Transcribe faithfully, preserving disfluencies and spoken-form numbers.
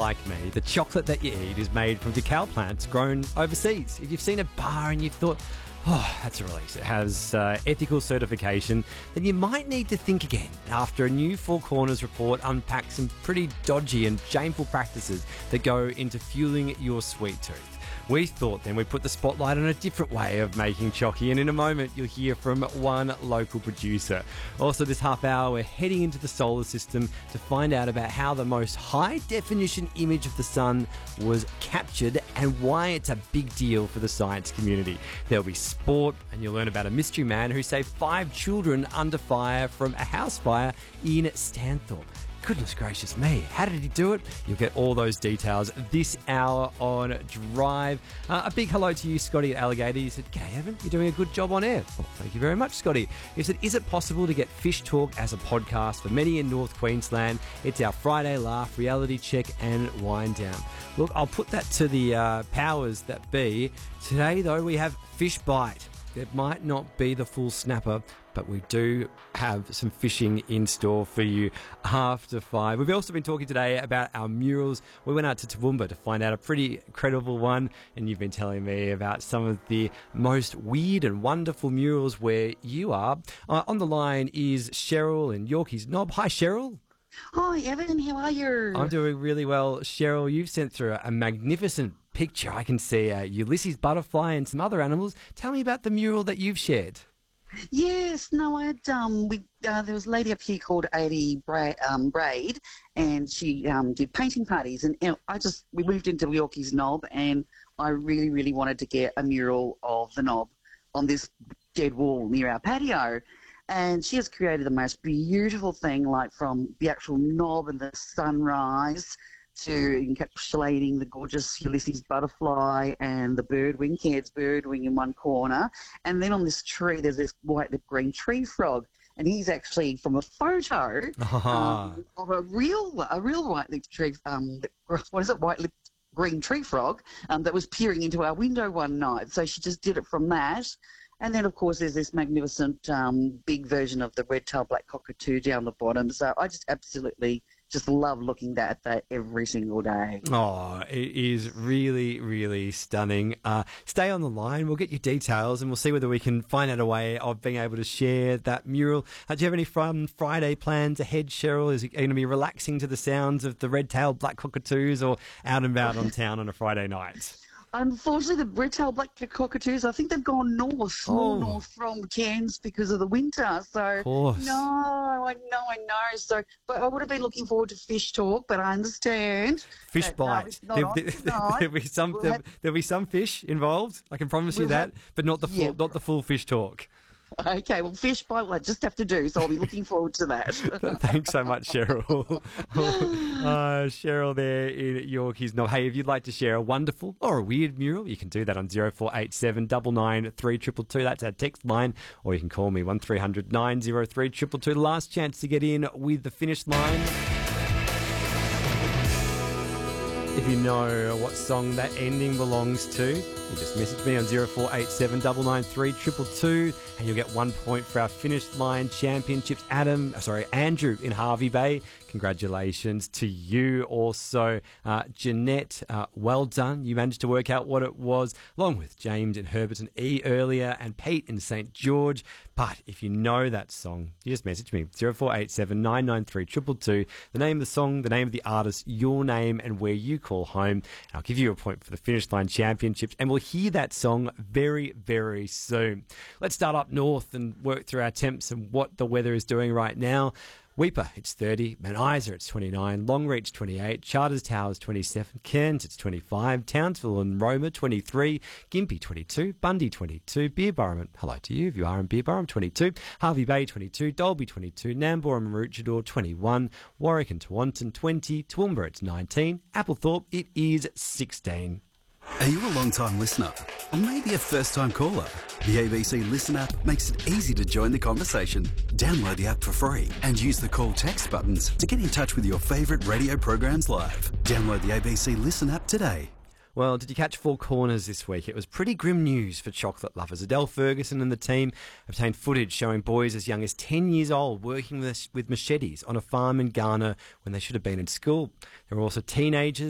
like me, the chocolate that you eat is made from cacao plants grown overseas. If you've seen a bar and you've thought, oh, that's a release, it has uh, ethical certification, then you might need to think again after a new Four Corners report unpacks some pretty dodgy and shameful practices that go into fueling your sweet tooth. We thought then we'd put the spotlight on a different way of making chocky, and in a moment you'll hear from one local producer. Also this half hour we're heading into the solar system to find out about how the most high definition image of the sun was captured and why it's a big deal for the science community. There'll be sport, and you'll learn about a mystery man who saved five children under fire from a house fire in Stanthorpe. Goodness gracious me, how did he do it? You'll get all those details this hour on Drive. Uh, a big hello to you, Scotty at Alligator. You said, "G'day, Evan, you're doing a good job on air." Well, thank you very much, Scotty. You said, "Is it possible to get Fish Talk as a podcast for many in North Queensland? It's our Friday laugh, reality check and wind down." Look, I'll put that to the uh, powers that be. Today, though, we have Fish Bite. It might not be the full snapper, but we do have some fishing in store for you after five. We've also been talking today about our murals. We went out to Toowoomba to find out a pretty credible one, and you've been telling me about some of the most weird and wonderful murals where you are. Uh, on the line is Cheryl in Yorkeys Knob. Hi, Cheryl. Hi, Evan. How are you? I'm doing really well. Cheryl, you've sent through a magnificent picture. I can see a Ulysses butterfly and some other animals. Tell me about the mural that you've shared. Yes, no, I had, um, we, uh, there was a lady up here called Adi Bra- um, Braid, and she um, did painting parties, and you know, I just, we moved into Yorkeys Knob, and I really, really wanted to get a mural of the knob on this dead wall near our patio, and she has created the most beautiful thing, like from the actual knob and the sunrise to encapsulating the gorgeous Ulysses butterfly and the birdwing, Cairds birdwing in one corner. And then on this tree, there's this white-lipped green tree frog. And he's actually from a photo um, of a real a real white-lipped tree, um, what is it, white-lipped green tree frog um, that was peering into our window one night. So she just did it from that. And then, of course, there's this magnificent um, big version of the red-tailed black cockatoo down the bottom. So I just absolutely just love looking at that every single day. Oh, it is really, really stunning. Uh, stay on the line. We'll get your details and we'll see whether we can find out a way of being able to share that mural. Uh, do you have any fun Friday plans ahead, Cheryl? Is it going to be relaxing to the sounds of the red-tailed black cockatoos or out and about on town on a Friday night? Unfortunately, the red-tailed black cockatoos, I think they've gone north, Oh. more north from Cairns because of the winter. So, Of course. no, I know, I know. So, but I would have been looking forward to Fish Talk, but I understand. Fish that, no, bite. it's not There, on there, tonight. there'll be some. We'll There'll, have- there'll be some fish involved. I can promise you We'll that, have- but not the full, yeah. not the full fish talk. Okay, well, Fish Bite, well, I just have to do, so I'll be looking forward to that. Thanks so much, Cheryl. uh, Cheryl there in Yorkeys Knob. Hey, if you'd like to share a wonderful or a weird mural, you can do that on zero four eight seven nine nine three two two two. That's our text line. Or you can call me one three hundred nine oh three two two two. Last chance to get in with the finish line. If you know what song that ending belongs to, you just message me on zero four eight seven nine nine three two two two and you'll get one point for our finish line championships. Adam, sorry, Andrew in Harvey Bay, congratulations to you. Also, uh, Jeanette, uh, well done. You managed to work out what it was, along with James in Herberton E earlier and Pete in Saint George. But if you know that song, you just message me, zero four eight seven nine nine three two two two, the name of the song, the name of the artist, your name and where you call home. And I'll give you a point for the finish line championships, and we'll hear that song very, very soon. Let's start up north and work through our temps and what the weather is doing right now. Weipa, it's thirty. Mount Isa, it's twenty-nine. Longreach, twenty-eight. Charters Towers, twenty-seven. Cairns, it's twenty-five. Townsville and Roma, twenty-three. Gympie, twenty-two. Bundy, twenty-two. Beerburrum, hello to you if you are in Beerburrum, twenty-two. Harvey Bay, twenty-two. Dolby, twenty-two. Nambour and Maroochydore, twenty-one. Warwick and Tewantin, twenty. Toowoomba, it's nineteen. Applethorpe, it is sixteen. Are you a long-time listener? Or maybe a first-time caller? The A B C Listen app makes it easy to join the conversation. Download the app for free and use the call text buttons to get in touch with your favourite radio programs live. Download the A B C Listen app today. Well, did you catch Four Corners this week? It was pretty grim news for chocolate lovers. Adele Ferguson and the team obtained footage showing boys as young as ten years old working with, with machetes on a farm in Ghana when they should have been in school. There were also teenagers